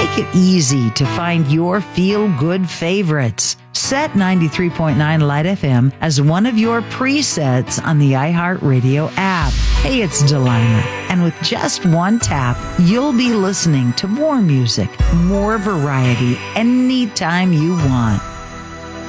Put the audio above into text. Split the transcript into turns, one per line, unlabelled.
Make it easy to find your feel-good favorites. Set 93.9 Light FM as one of your presets on the iHeartRadio app. Hey, it's Delilah. And with just one tap, you'll be listening to more music, more variety, anytime you want.